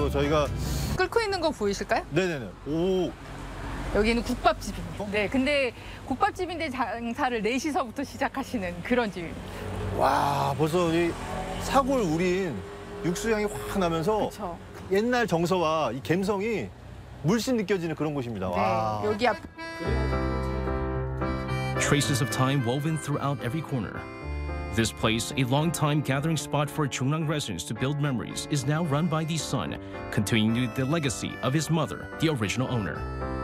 그래서 저희가 끓고 있는 거 보이실까요? 네네네. 오. 여기는 국밥집입니다. 네, 근데 국밥집인데 장사를 4시서부터 시작하시는 그런 집입니다. 와, 벌써 이 사골 우린 육수 향이 확 나면서 그렇죠. 옛날 정서와 이 감성이 물씬 느껴지는 그런 곳입니다. 네, 와. 여기 앞 Traces of time woven throughout every corner. This place, a long-time gathering spot for Chungnam residents to build memories, is now run by the son, continuing the legacy of his mother, the original owner.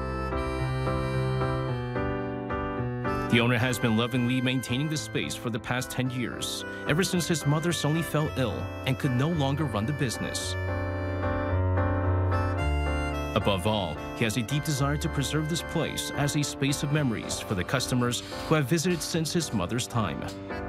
The owner has been lovingly maintaining the space for the past 10 years, ever since his mother suddenly fell ill and could no longer run the business. Above all, he has a deep desire to preserve this place as a space of memories for the customers who have visited since his mother's time.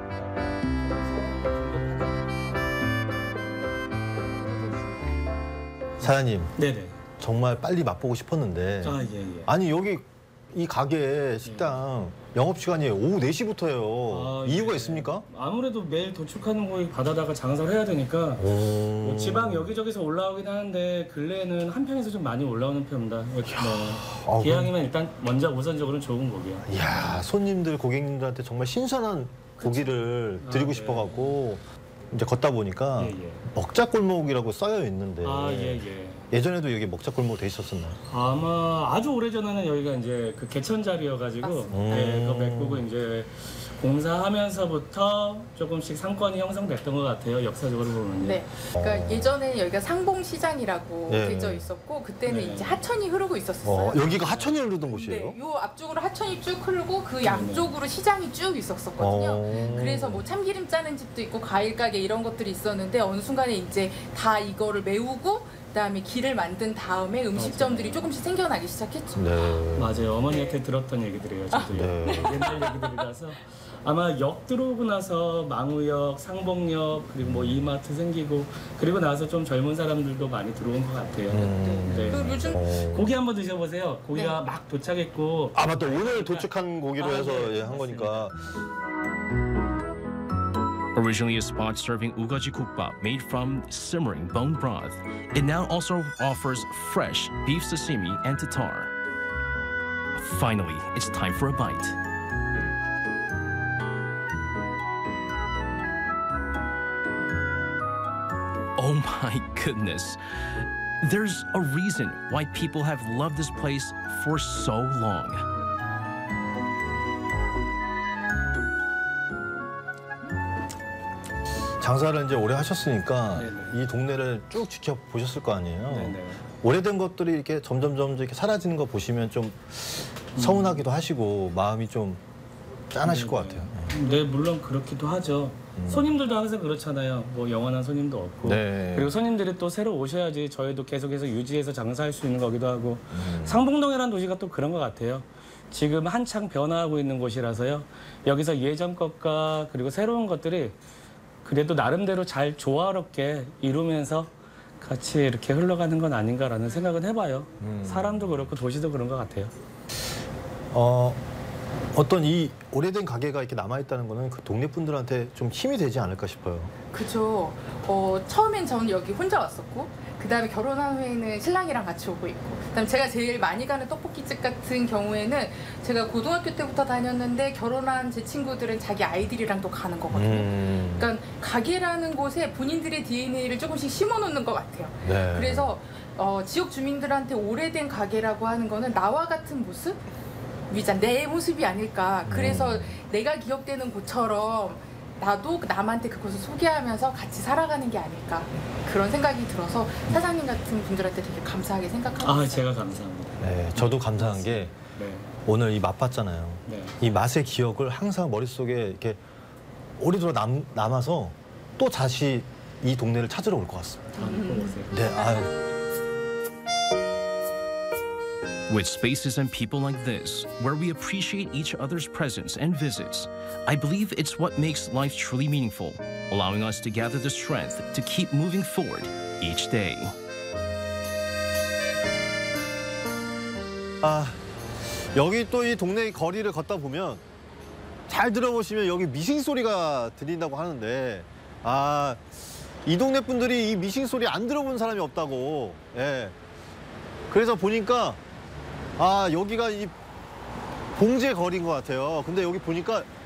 사장님, 네네. 정말 빨리 맛보고 싶었는데 예. 아니 여기 이 가게 식당 영업시간이 오후 4시부터예요. 이유가 있습니까? 아무래도 매일 도축하는 거에 받아다가 장사를 해야 되니까 뭐 지방 여기저기서 올라오긴 하는데 근래에는 한평에서 좀 많이 올라오는 편입니다. 기왕이면 일단 먼저 우선적으로는 좋은 고기요. 이야, 손님들, 고객님들한테 정말 신선한 고기를 드리고 싶어갖고 이제 걷다 보니까 먹자골목이라고 써여 있는데 예전에도 여기 먹자골목 돼 있었었나요? 아마 아주 오래전에는 여기가 이제 그 개천 자리여가지고 그거 메꾸고 이제 공사하면서부터 조금씩 상권이 형성됐던 것 같아요. 역사적으로 보면요. 네. 그러니까 예전에 여기가 상봉시장이라고 되어 있었고 그때는 이제 하천이 흐르고 있었어요. 여기가 하천이 흐르던 곳이에요? 네. 요 앞쪽으로 하천이 쭉 흐르고 그 양쪽으로 시장이 쭉 있었거든요. 그래서 뭐 참기름 짜는 집도 있고 과일 가게 이런 것들이 있었는데 어느 순간에 이제 다 이거를 메우고 그다음에 길을 만든 다음에 음식점들이 조금씩 생겨나기 시작했죠. 네. 맞아요. 어머니한테 들었던 얘기들이에요. 저도 옛날 얘기들이라서 아마 역 들어오고 나서 망우역, 상봉역 그리고 뭐 이마트 생기고 그리고 나서 좀 젊은 사람들도 많이 들어온 것 같아요. 그리고 요즘 고기 한번 드셔보세요. 고기가 막 도착했고 아 맞다, 오늘 도축한 고기로 해서 한 거니까. Originally a spot serving ugaji kukbap made from simmering bone broth, it now also offers fresh beef sashimi and tartar. Finally, it's time for a bite. Oh my goodness. There's a reason why people have loved this place for so long. 장사를 이제 오래 하셨으니까 이 동네를 쭉 지켜보셨을 거 아니에요? 오래된 것들이 이렇게 점점 이렇게 사라지는 거 보시면 좀 서운하기도 하시고 마음이 좀 짠하실 것 같아요. 네, 물론 그렇기도 하죠. 손님들도 항상 그렇잖아요. 뭐 영원한 손님도 없고. 그리고 손님들이 또 새로 오셔야지 저희도 계속해서 유지해서 장사할 수 있는 거기도 하고. 상봉동이라는 도시가 또 그런 것 같아요. 지금 한창 변화하고 있는 곳이라서요. 여기서 예전 것과 그리고 새로운 것들이 그래도 나름대로 잘 조화롭게 이루면서 같이 이렇게 흘러가는 건 아닌가라는 생각은 해봐요. 사람도 그렇고 도시도 그런 것 같아요. 어떤 이 오래된 가게가 이렇게 남아있다는 거는 그 동네 분들한테 좀 힘이 되지 않을까 싶어요. 그죠. 처음엔 저는 여기 혼자 왔었고 그다음에 결혼한 후에는 신랑이랑 같이 오고 있고 그다음에 제가 제일 많이 가는 떡볶이집 같은 경우에는 제가 고등학교 때부터 다녔는데 결혼한 제 친구들은 자기 아이들이랑 또 가는 거거든요. 그러니까 가게라는 곳에 본인들의 DNA를 조금씩 심어놓는 것 같아요. 그래서 지역 주민들한테 오래된 가게라고 하는 거는 나와 같은 모습? 내 모습이 아닐까. 그래서 내가 기억되는 곳처럼 나도 남한테 그것을 소개하면서 같이 살아가는 게 아닐까. 그런 생각이 들어서 사장님 같은 분들한테 되게 감사하게 생각하고 있어요. 제가 감사합니다. 네, 저도 감사한 게 오늘 이 맛봤잖아요. 이 맛의 기억을 항상 머릿속에 이렇게 오래도록 남아서 또 다시 이 동네를 찾으러 올 것 같습니다. 네, 아유. With spaces and people like this, where we appreciate each other's presence and visits, I believe it's what makes life truly meaningful, allowing us to gather the strength to keep moving forward each day. 여기 또 이 동네 거리를 걷다 보면 잘 들어보시면 여기 미싱 소리가 들린다고 하는데 이 동네 분들이 이 미싱 소리 안 들어본 사람이 없다고. 예. 그래서 보니까 아 여기가 이 봉제 거리인 것 같아요. 근데 여기 보니까